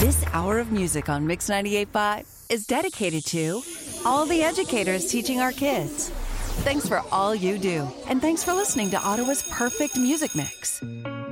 This hour of music on Mix 98.5 is dedicated to all the educators teaching our kids. Thanks for all you do, and thanks for listening to Ottawa's Perfect Music Mix.